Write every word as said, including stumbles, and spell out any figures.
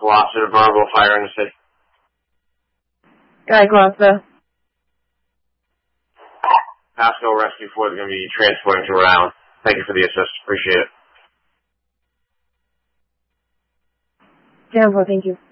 Gloucester, Burrillville Fire in the city. Guy Gloucester. Pasco Rescue Force is going to be transporting to Rhode Island. Thank you for the assist. Appreciate it. Jambo, thank you.